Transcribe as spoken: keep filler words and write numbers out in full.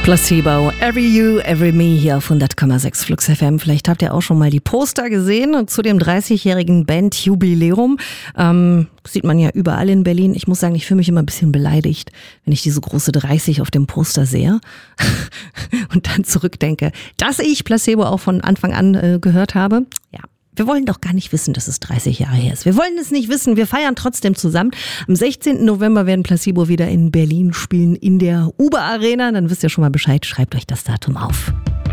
Placebo, Every You, Every Me hier auf hundert Komma sechs Flux F M. Vielleicht habt ihr auch schon mal die Poster gesehen zu dem dreißigjährigen Bandjubiläum. Ähm, sieht man ja überall in Berlin. Ich muss sagen, ich fühle mich immer ein bisschen beleidigt, wenn ich diese große dreißig auf dem Poster sehe und dann zurückdenke, dass ich Placebo auch von Anfang an äh, gehört habe. Ja. Wir wollen doch gar nicht wissen, dass es dreißig Jahre her ist. Wir wollen es nicht wissen. Wir feiern trotzdem zusammen. Am sechzehnten November werden Placebo wieder in Berlin spielen, in der Uber Arena. Dann wisst ihr schon mal Bescheid. Schreibt euch das Datum auf.